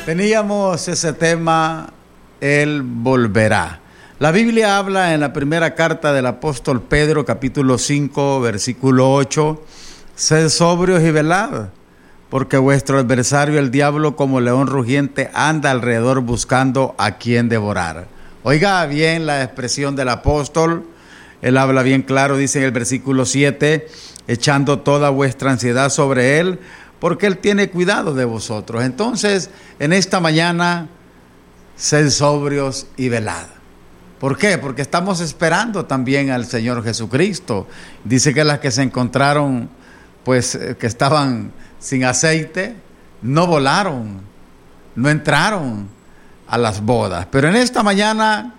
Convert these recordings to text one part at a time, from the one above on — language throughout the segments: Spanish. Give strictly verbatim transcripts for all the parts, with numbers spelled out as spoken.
Teníamos ese tema, Él volverá. La Biblia habla en la primera carta del apóstol Pedro, capítulo cinco, versículo ocho, sed sobrios y velad, porque vuestro adversario el diablo como león rugiente anda alrededor buscando a quien devorar. Oiga bien la expresión del apóstol, él habla bien claro, dice en el versículo siete, echando toda vuestra ansiedad sobre él, porque Él tiene cuidado de vosotros. Entonces, en esta mañana, sed sobrios y velad. ¿Por qué? Porque estamos esperando también al Señor Jesucristo. Dice que las que se encontraron, pues, que estaban sin aceite, no volaron, no entraron a las bodas. Pero en esta mañana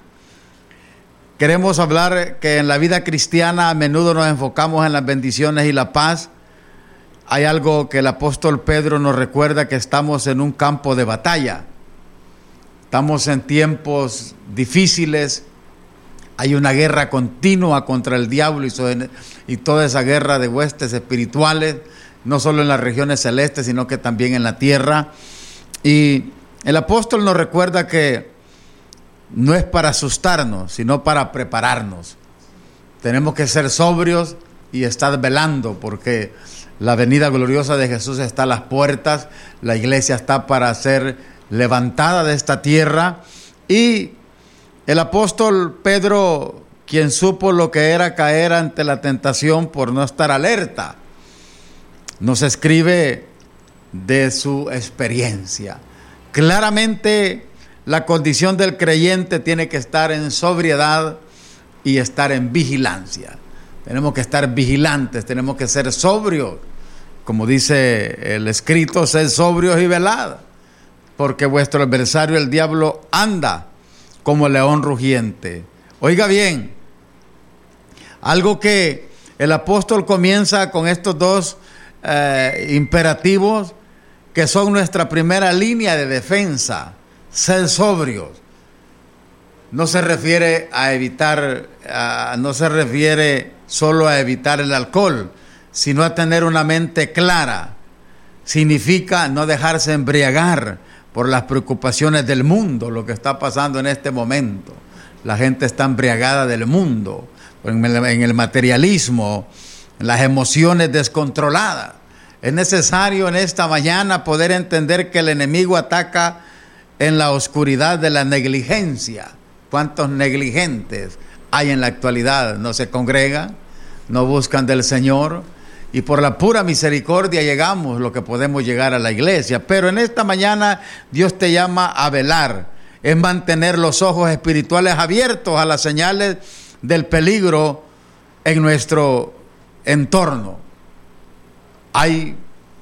queremos hablar que en la vida cristiana a menudo nos enfocamos en las bendiciones y la paz. Hay algo que el apóstol Pedro nos recuerda, que estamos en un campo de batalla. Estamos en tiempos difíciles. Hay una guerra continua contra el diablo y, so, y toda esa guerra de huestes espirituales, no solo en las regiones celestes, sino que también en la tierra. Y el apóstol nos recuerda que no es para asustarnos, sino para prepararnos. Tenemos que ser sobrios y estar velando, porque la venida gloriosa de Jesús está a las puertas. La iglesia está para ser levantada de esta tierra. Y el apóstol Pedro, quien supo lo que era caer ante la tentación por no estar alerta, nos escribe de su experiencia. Claramente, la condición del creyente tiene que estar en sobriedad y estar en vigilancia. Tenemos que estar vigilantes, tenemos que ser sobrios. Como dice el escrito, sed sobrios y velad, porque vuestro adversario el diablo anda como león rugiente. Oiga bien, algo que el apóstol comienza con estos dos eh, imperativos que son nuestra primera línea de defensa. Sed sobrios. No se refiere a evitar, a, no se refiere solo a evitar el alcohol, sino a tener una mente clara. Significa no dejarse embriagar por las preocupaciones del mundo, lo que está pasando en este momento. La gente está embriagada del mundo, en el, en el materialismo, en las emociones descontroladas. Es necesario en esta mañana poder entender que el enemigo ataca en la oscuridad de la negligencia. ¿Cuántos negligentes hay en la actualidad? No se congregan, no buscan del Señor, y por la pura misericordia llegamos lo que podemos llegar a la iglesia. Pero en esta mañana Dios te llama a velar, es mantener los ojos espirituales abiertos a las señales del peligro en nuestro entorno. Hay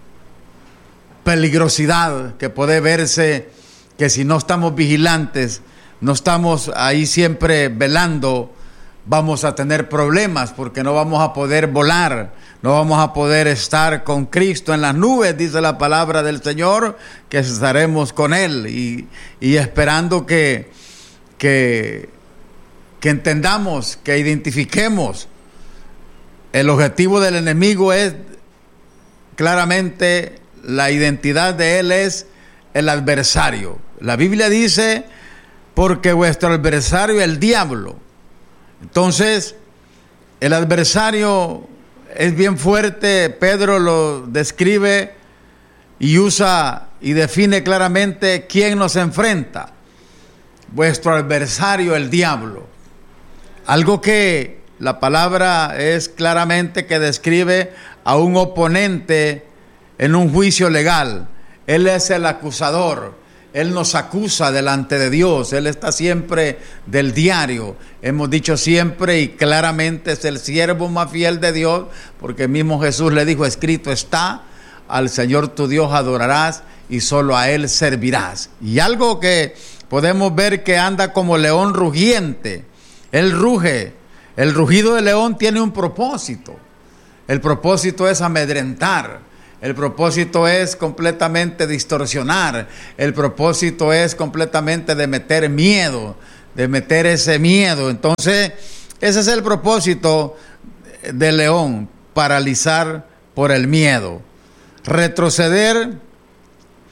peligrosidad que puede verse, que si no estamos vigilantes, no estamos ahí siempre velando, vamos a tener problemas, porque no vamos a poder volar, no vamos a poder estar con Cristo en las nubes, dice la palabra del Señor, que estaremos con Él, y, y esperando que, que, que entendamos, que identifiquemos. El objetivo del enemigo es claramente, la identidad de él es el adversario. La Biblia dice, porque vuestro adversario es el diablo. Entonces, el adversario es bien fuerte. Pedro lo describe y usa y define claramente quién nos enfrenta. Vuestro adversario, el diablo. Algo que la palabra es claramente que describe a un oponente en un juicio legal. Él es el acusador. Él nos acusa delante de Dios. Él está siempre del diario. Hemos dicho siempre y claramente, es el siervo más fiel de Dios, porque mismo Jesús le dijo, escrito está, al Señor tu Dios adorarás y solo a Él servirás. Y algo que podemos ver, que anda como león rugiente. Él ruge. El rugido del león tiene un propósito. El propósito es amedrentar. El propósito es completamente distorsionar. El propósito es completamente de meter miedo, de meter ese miedo. Entonces, ese es el propósito del león, paralizar por el miedo. Retroceder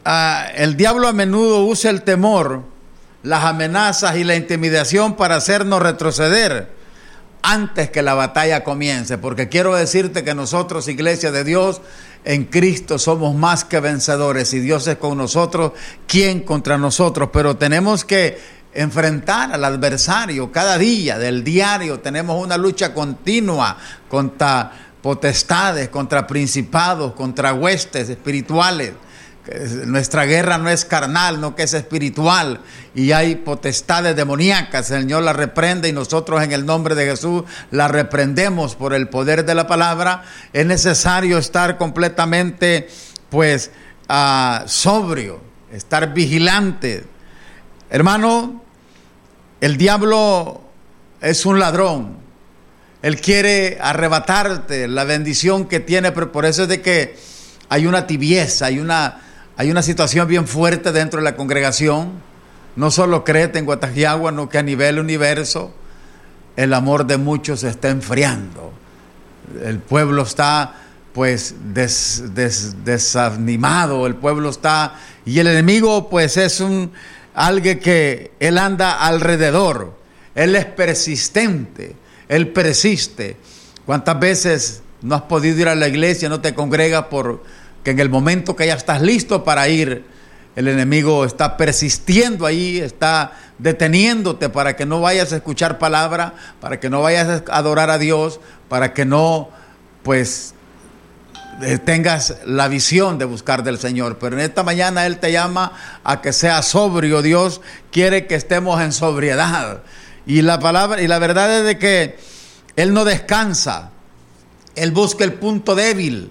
uh, el diablo a menudo usa el temor, las amenazas y la intimidación para hacernos retroceder antes que la batalla comience, porque quiero decirte que nosotros, Iglesia de Dios, en Cristo somos más que vencedores. Si Dios es con nosotros, ¿quién contra nosotros? Pero tenemos que enfrentar al adversario cada día del diario. Tenemos una lucha continua contra potestades, contra principados, contra huestes espirituales. Nuestra guerra no es carnal, no que es espiritual, y hay potestades demoníacas. El Señor la reprende y nosotros en el nombre de Jesús la reprendemos por el poder de la palabra. Es necesario estar completamente pues uh, sobrio, estar vigilante. Hermano, el diablo es un ladrón. Él quiere arrebatarte la bendición que tiene, pero por eso es de que hay una tibieza, hay una Hay una situación bien fuerte dentro de la congregación, no solo Creta en Guatajiagua, no que a nivel universo el amor de muchos se está enfriando. El pueblo está pues des, des, desanimado, el pueblo está, y el enemigo pues es un alguien que él anda alrededor, él es persistente, él persiste. ¿Cuántas veces no has podido ir a la iglesia, no te congregas por que en el momento que ya estás listo para ir, el enemigo está persistiendo ahí, está deteniéndote para que no vayas a escuchar palabra, para que no vayas a adorar a Dios, para que no, pues, tengas la visión de buscar del Señor? Pero en esta mañana Él te llama a que seas sobrio. Dios quiere que estemos en sobriedad. Y la palabra, y la verdad es de que Él no descansa. Él busca el punto débil,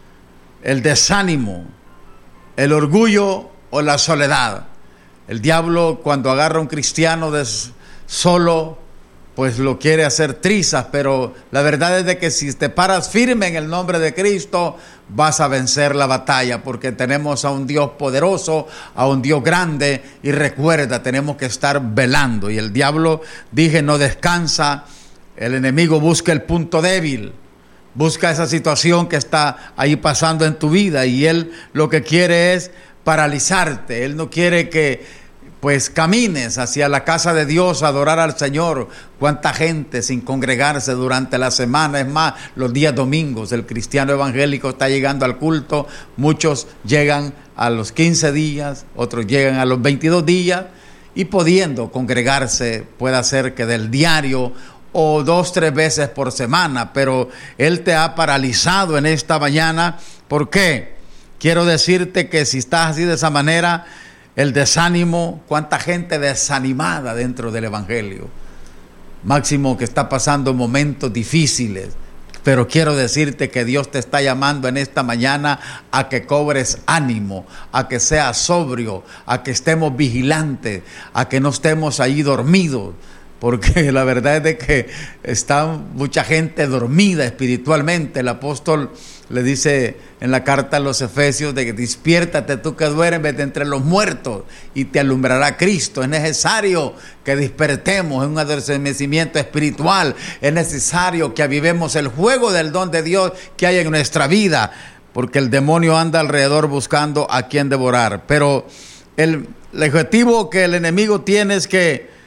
el desánimo, el orgullo o la soledad. El diablo, cuando agarra a un cristiano des, solo, pues lo quiere hacer trizas, pero la verdad es de que si te paras firme en el nombre de Cristo, vas a vencer la batalla, porque tenemos a un Dios poderoso, a un Dios grande, y recuerda, tenemos que estar velando. Y el diablo, dije, no descansa. El enemigo busca el punto débil, busca esa situación que está ahí pasando en tu vida, y él lo que quiere es paralizarte. Él no quiere que pues camines hacia la casa de Dios a adorar al Señor. Cuánta gente sin congregarse durante la semana, es más, los días domingos. El cristiano evangélico está llegando al culto, muchos llegan a los quince días, otros llegan a los veintidós días, y pudiendo congregarse puede hacer que del diario o dos, tres veces por semana, pero Él te ha paralizado en esta mañana. ¿Por qué? Quiero decirte que si estás así de esa manera, el desánimo, cuánta gente desanimada dentro del Evangelio, máximo que está pasando momentos difíciles, pero quiero decirte que Dios te está llamando en esta mañana a que cobres ánimo, a que seas sobrio, a que estemos vigilantes, a que no estemos ahí dormidos. Porque la verdad es de que está mucha gente dormida espiritualmente. El apóstol le dice en la carta a los Efesios de que despiértate tú que duermes de entre los muertos y te alumbrará Cristo. Es necesario que despertemos en un adormecimiento espiritual. Es necesario que avivemos el fuego del don de Dios que hay en nuestra vida, porque el demonio anda alrededor buscando a quien devorar. Pero el, el objetivo que el enemigo tiene es que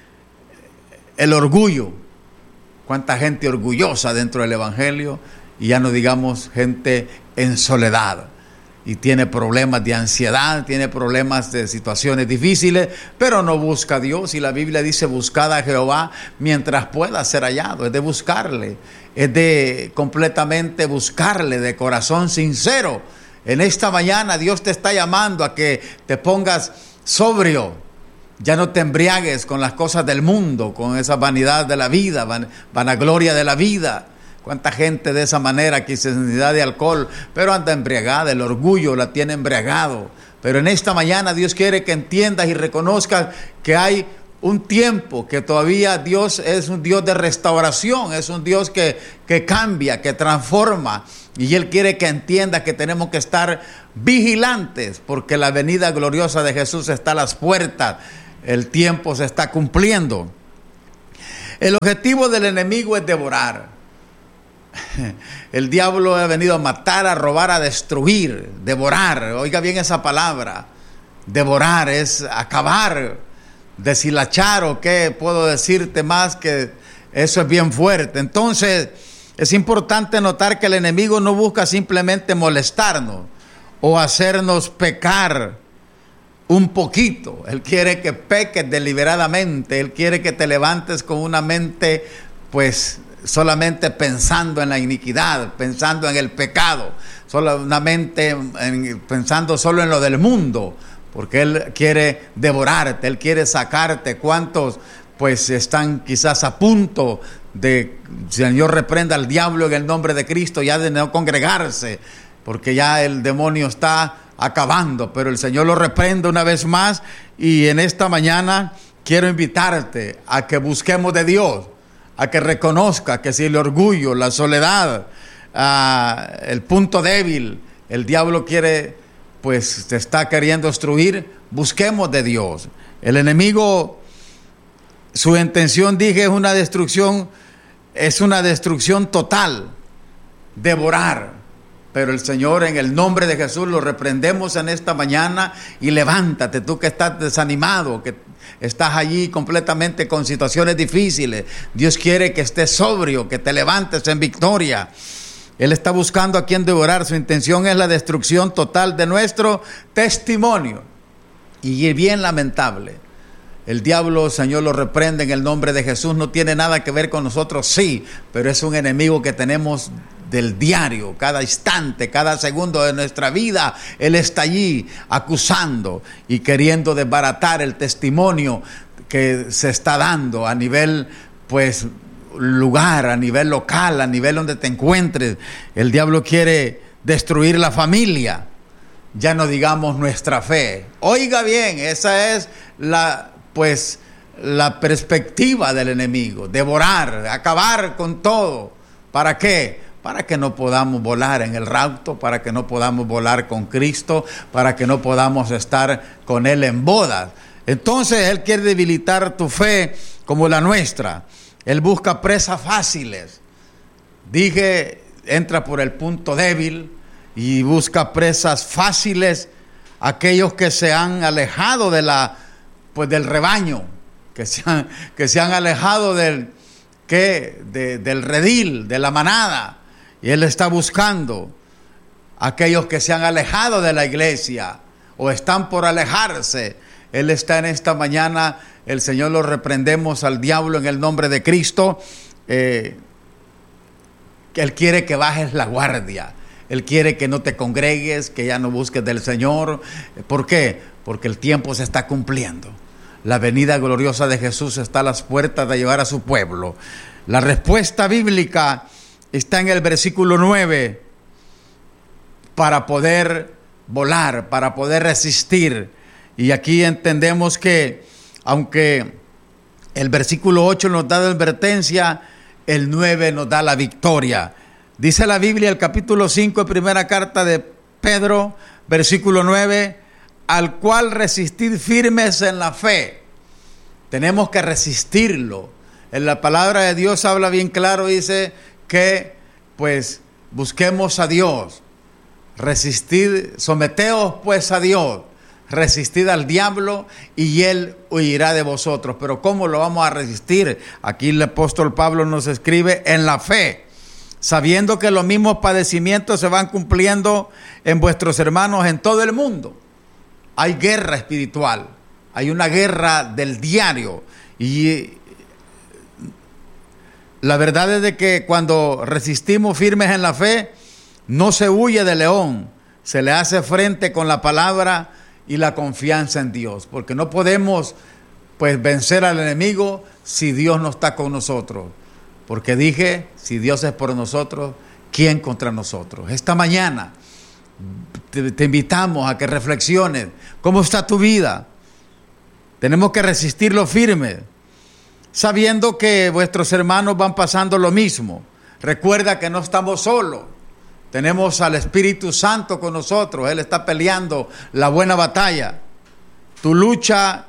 el orgullo, cuánta gente orgullosa dentro del Evangelio, y ya no digamos gente en soledad, y tiene problemas de ansiedad, tiene problemas de situaciones difíciles, pero no busca a Dios. Y la Biblia dice: buscad a Jehová mientras pueda ser hallado. Es de buscarle, es de completamente buscarle de corazón sincero. En esta mañana Dios te está llamando a que te pongas sobrio. Ya no te embriagues con las cosas del mundo, con esa vanidad de la vida, van, vanagloria de la vida. Cuánta gente de esa manera, que sin necesidad de alcohol, pero anda embriagada, el orgullo la tiene embriagado. Pero en esta mañana Dios quiere que entiendas y reconozcas que hay un tiempo, que todavía Dios es un Dios de restauración, es un Dios que, que cambia, que transforma. Y Él quiere que entiendas que tenemos que estar vigilantes, porque la venida gloriosa de Jesús está a las puertas. El tiempo se está cumpliendo. El objetivo del enemigo es devorar. El diablo ha venido a matar, a robar, a destruir, devorar. Oiga bien esa palabra. devorar, es acabar, deshilachar, o qué puedo decirte más, que eso es bien fuerte. Entonces es importante notar que el enemigo no busca simplemente molestarnos o hacernos pecar un poquito. Él quiere que peques deliberadamente. Él quiere que te levantes con una mente pues solamente pensando en la iniquidad, pensando en el pecado, solamente en, pensando solo en lo del mundo, porque Él quiere devorarte, Él quiere sacarte. ¿Cuántos pues están quizás a punto de, Señor reprenda al diablo en el nombre de Cristo, ya de no congregarse, porque ya el demonio está acabando? Pero el Señor lo reprende una vez más, y en esta mañana quiero invitarte a que busquemos de Dios, a que reconozca que si el orgullo, la soledad, uh, el punto débil, el diablo quiere, pues te está queriendo destruir, busquemos de Dios. El enemigo, su intención, dije, es una destrucción, es una destrucción total, devorar. Pero el Señor, en el nombre de Jesús, lo reprendemos en esta mañana, y levántate, tú que estás desanimado, que estás allí completamente con situaciones difíciles. Dios quiere que estés sobrio, que te levantes en victoria. Él está buscando a quien devorar. Su intención es la destrucción total de nuestro testimonio. Y es bien lamentable. El diablo, Señor, lo reprende en el nombre de Jesús. No tiene nada que ver con nosotros, sí, pero es un enemigo que tenemos del diario, cada instante, cada segundo de nuestra vida. Él está allí acusando y queriendo desbaratar el testimonio que se está dando a nivel, pues, lugar, a nivel local, a nivel donde te encuentres. El diablo quiere destruir la familia, ya no digamos nuestra fe. Oiga bien, esa es la, pues, la perspectiva del enemigo: devorar, acabar con todo. ¿Para qué? Para que no podamos volar en el rapto, para que no podamos volar con Cristo, para que no podamos estar con Él en bodas. Entonces Él quiere debilitar tu fe como la nuestra. Él busca presas fáciles. Dije, entra por el punto débil y busca presas fáciles, aquellos que se han alejado de la, pues, del rebaño, que se han, que se han alejado del, ¿qué? De, del redil, de la manada. Y Él está buscando aquellos que se han alejado de la iglesia o están por alejarse. Él está en esta mañana. El Señor lo reprendemos al diablo en el nombre de Cristo. Eh, Él quiere que bajes la guardia. Él quiere que no te congregues, que ya no busques del Señor. ¿Por qué? Porque el tiempo se está cumpliendo. La venida gloriosa de Jesús está a las puertas de llevar a su pueblo. La respuesta bíblica está en el versículo nueve, para poder volar, para poder resistir. Y aquí entendemos que, aunque el versículo ocho nos da la advertencia, el nueve nos da la victoria. Dice la Biblia, el capítulo cinco, primera carta de Pedro, versículo nueve: al cual resistid firmes en la fe. Tenemos que resistirlo. En la palabra de Dios habla bien claro, dice que pues busquemos a Dios, resistid, someteos pues a Dios, resistid al diablo y él huirá de vosotros. Pero ¿cómo lo vamos a resistir? Aquí el apóstol Pablo nos escribe: en la fe, sabiendo que los mismos padecimientos se van cumpliendo en vuestros hermanos en todo el mundo. Hay guerra espiritual, hay una guerra del diario, y la verdad es de que cuando resistimos firmes en la fe, no se huye del león, se le hace frente con la palabra y la confianza en Dios, porque no podemos pues vencer al enemigo si Dios no está con nosotros, porque dije, si Dios es por nosotros, ¿quién contra nosotros? Esta mañana te, te invitamos a que reflexiones. ¿Cómo está tu vida? Tenemos que resistirlo firme, sabiendo que vuestros hermanos van pasando lo mismo. Recuerda que no estamos solos. Tenemos al Espíritu Santo con nosotros. Él está peleando la buena batalla. Tu lucha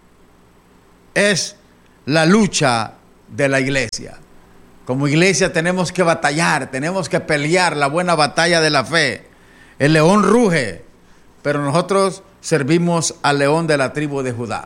es la lucha de la iglesia. Como iglesia tenemos que batallar, tenemos que pelear la buena batalla de la fe. El león ruge, pero nosotros servimos al león de la tribu de Judá.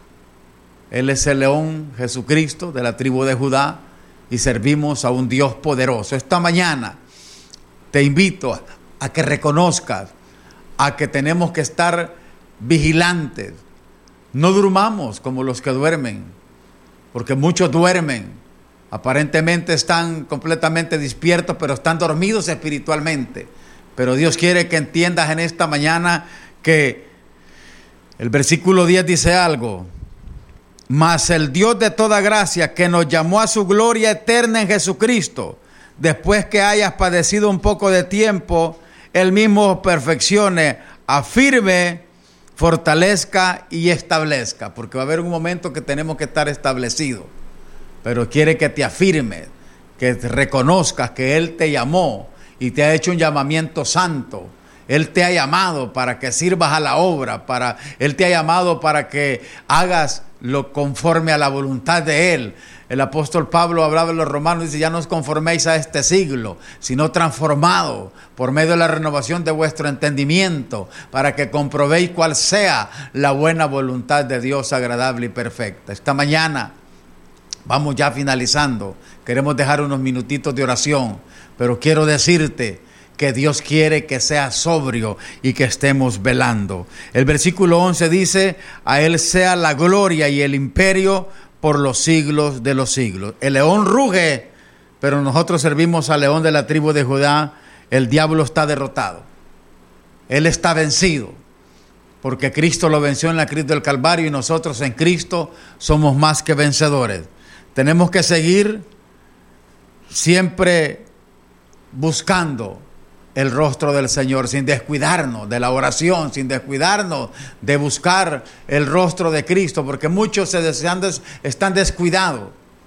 Él es el león Jesucristo de la tribu de Judá y servimos a un Dios poderoso. Esta mañana te invito a, a que reconozcas a que tenemos que estar vigilantes. No durmamos como los que duermen, porque muchos duermen. Aparentemente están completamente despiertos, pero están dormidos espiritualmente. Pero Dios quiere que entiendas en esta mañana que el versículo diez dice algo. Mas el Dios de toda gracia, que nos llamó a su gloria eterna en Jesucristo, después que hayas padecido un poco de tiempo, Él mismo os perfeccione, afirme, fortalezca y establezca. Porque va a haber un momento que tenemos que estar establecidos. Pero quiere que te afirmes, que te reconozcas que Él te llamó y te ha hecho un llamamiento santo. Él te ha llamado para que sirvas a la obra, para, Él te ha llamado para que hagas lo conforme a la voluntad de Él. El apóstol Pablo hablaba de los romanos y dice, ya no os conforméis a este siglo, sino transformado por medio de la renovación de vuestro entendimiento, para que comprobéis cuál sea la buena voluntad de Dios agradable y perfecta. Esta mañana vamos ya finalizando. Queremos dejar unos minutitos de oración, pero quiero decirte que Dios quiere que seas sobrio y que estemos velando. El versículo once dice, a Él sea la gloria y el imperio por los siglos de los siglos. El león ruge, pero nosotros servimos al león de la tribu de Judá. El diablo está derrotado. Él está vencido, porque Cristo lo venció en la cruz del Calvario y nosotros en Cristo somos más que vencedores. Tenemos que seguir siempre buscando el rostro del Señor, sin descuidarnos de la oración, sin descuidarnos de buscar el rostro de Cristo, porque muchos se desean, están descuidados,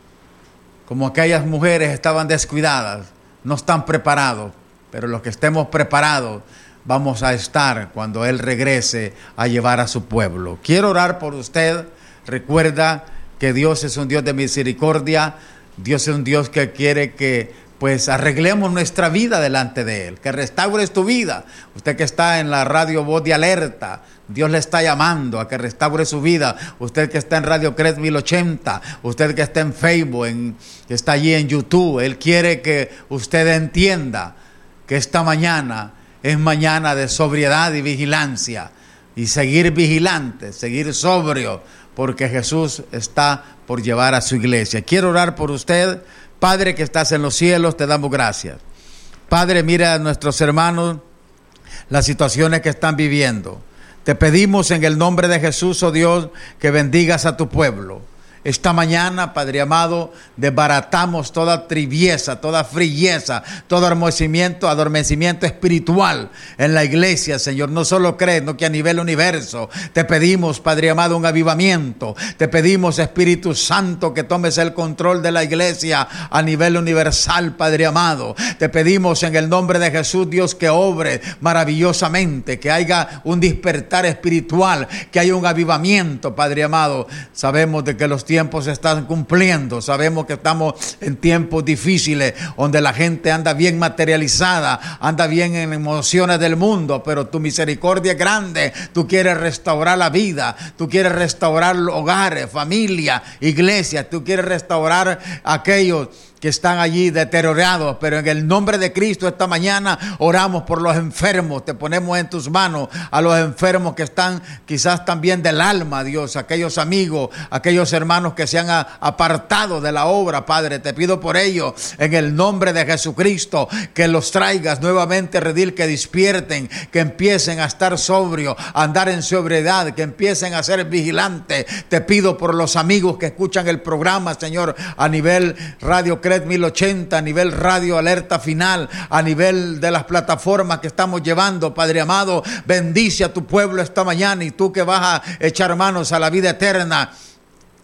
como aquellas mujeres estaban descuidadas, no están preparados, pero los que estemos preparados vamos a estar cuando Él regrese a llevar a su pueblo. Quiero orar por usted. Recuerda que Dios es un Dios de misericordia. Dios es un Dios que quiere que pues arreglemos nuestra vida delante de Él, que restaures tu vida. Usted que está en la radio Voz de Alerta, Dios le está llamando a que restaure su vida. Usted que está en Radio Cred mil ochenta, usted que está en Facebook, en, que está allí en YouTube, Él quiere que usted entienda que esta mañana es mañana de sobriedad y vigilancia, y seguir vigilante, seguir sobrio, porque Jesús está por llevar a su iglesia. Quiero orar por usted. Padre que estás en los cielos, te damos gracias. Padre, mira a nuestros hermanos, las situaciones que están viviendo. Te pedimos en el nombre de Jesús, oh Dios, que bendigas a tu pueblo. Esta mañana, Padre amado, desbaratamos toda trivieza, toda frieza, todo adormecimiento, adormecimiento espiritual en la iglesia, Señor. No solo crees, no que a nivel universo. Te pedimos, Padre amado, un avivamiento. Te pedimos, Espíritu Santo, que tomes el control de la iglesia a nivel universal, Padre amado. Te pedimos en el nombre de Jesús, Dios, que obre maravillosamente, que haya un despertar espiritual, que haya un avivamiento, Padre amado. Sabemos de que los tiempos tiempos se están cumpliendo. Sabemos que estamos en tiempos difíciles, donde la gente anda bien materializada, anda bien en emociones del mundo, pero tu misericordia es grande. Tú quieres restaurar la vida, tú quieres restaurar hogares, familia, iglesia, tú quieres restaurar aquellos que están allí deteriorados, pero en el nombre de Cristo esta mañana oramos por los enfermos. Te ponemos en tus manos a los enfermos que están quizás también del alma, Dios, aquellos amigos, aquellos hermanos que se han apartado de la obra, Padre. Te pido por ellos en el nombre de Jesucristo que los traigas nuevamente, redil, que despierten, que empiecen a estar sobrios, a andar en sobriedad, que empiecen a ser vigilantes. Te pido por los amigos que escuchan el programa, Señor, a nivel Radio Cred mil ochenta, a nivel Radio Alerta Final, a nivel de las plataformas que estamos llevando, Padre amado. Bendice a tu pueblo esta mañana, y tú que vas a echar manos a la vida eterna,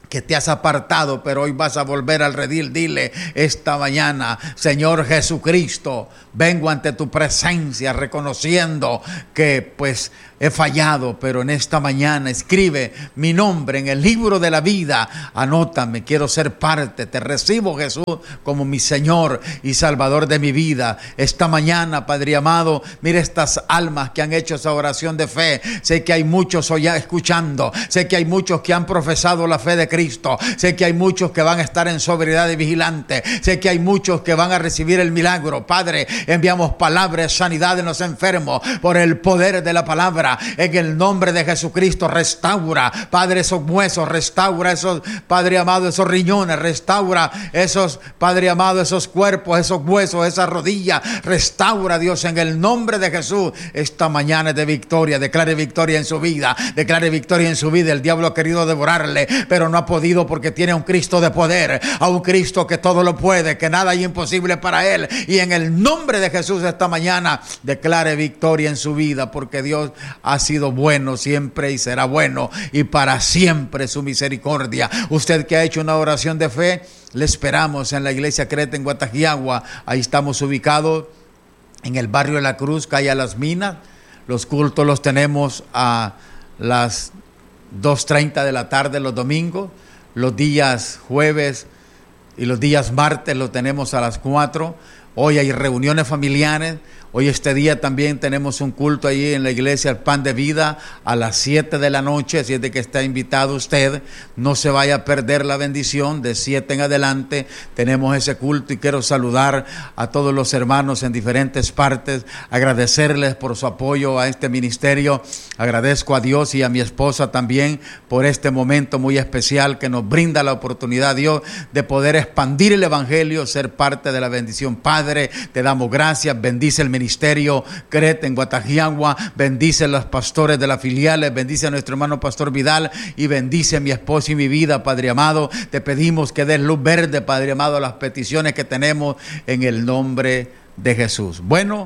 que te has apartado, pero hoy vas a volver al redil. Dile esta mañana: Señor Jesucristo, vengo ante tu presencia reconociendo que pues he fallado, pero en esta mañana escribe mi nombre en el libro de la vida, anótame, quiero ser parte, te recibo, Jesús, como mi Señor y Salvador de mi vida. Esta mañana, Padre amado, mira estas almas que han hecho esa oración de fe. Sé que hay muchos hoy escuchando, sé que hay muchos que han profesado la fe de Cristo, sé que hay muchos que van a estar en sobriedad y vigilante, sé que hay muchos que van a recibir el milagro. Padre, enviamos palabra de sanidad en los enfermos por el poder de la palabra. En el nombre de Jesucristo, restaura, Padre, esos huesos, restaura esos, Padre amado, esos riñones, restaura esos, Padre amado, esos cuerpos, esos huesos, esas rodillas, restaura, Dios, en el nombre de Jesús. Esta mañana es de victoria, declare victoria en su vida, declare victoria en su vida. El diablo ha querido devorarle, pero no ha podido, porque tiene a un Cristo de poder, a un Cristo que todo lo puede, que nada hay imposible para él. Y en el nombre de Jesús, esta mañana declare victoria en su vida, porque Dios ha sido bueno siempre y será bueno, y para siempre su misericordia. Usted que ha hecho una oración de fe, le esperamos en la iglesia Creta en Guatajiagua. Ahí estamos ubicados en el barrio de la Cruz, calle a Las Minas. Los cultos los tenemos a las dos treinta de la tarde los domingos. Los días jueves y los días martes los tenemos a las cuatro. Hoy hay reuniones familiares. Hoy este día también tenemos un culto allí en la iglesia El Pan de Vida a las siete de la noche, así es de que está invitado usted. No se vaya a perder la bendición. De siete en adelante tenemos ese culto, y quiero saludar a todos los hermanos en diferentes partes, agradecerles por su apoyo a este ministerio. Agradezco a Dios y a mi esposa también por este momento muy especial que nos brinda la oportunidad, Dios, de poder expandir el evangelio, ser parte de la bendición. Padre, te damos gracias, bendice el ministerio Ministerio Creta en Guatajiagua, bendice a los pastores de las filiales, bendice a nuestro hermano Pastor Vidal y bendice a mi esposa y mi vida, Padre amado. Te pedimos que des luz verde, Padre amado, a las peticiones que tenemos en el nombre de Jesús. Bueno,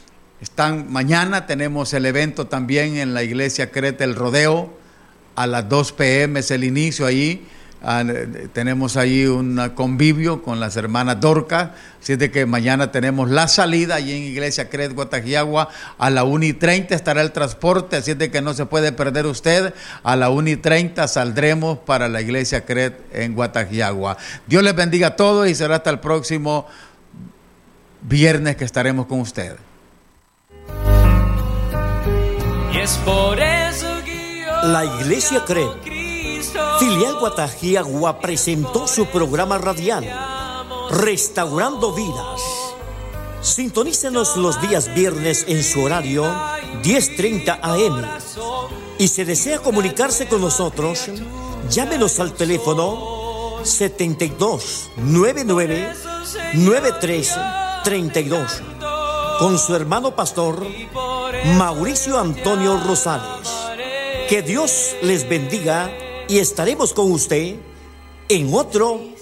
están, mañana tenemos el evento también en la iglesia Creta, el rodeo, a las dos pe eme es el inicio ahí. Ah, tenemos ahí un convivio con las hermanas Dorcas, así es de que mañana tenemos la salida allí en Iglesia Creta Guatajiagua. A la una y treinta estará el transporte, así es de que no se puede perder usted. A la una y treinta saldremos para la Iglesia Creta en Guatajiagua. Dios les bendiga a todos y será hasta el próximo viernes que estaremos con ustedes. Y es por eso que yo la Iglesia Creta Filial Guatajiagua presentó su programa radial Restaurando Vidas. Sintonícenos los días viernes en su horario diez treinta a eme. Y si desea comunicarse con nosotros, llámenos al teléfono setenta y dos noventa y nueve noventa y tres treinta y dos con su hermano pastor Mauricio Antonio Rosales. Que Dios les bendiga y estaremos con usted en otro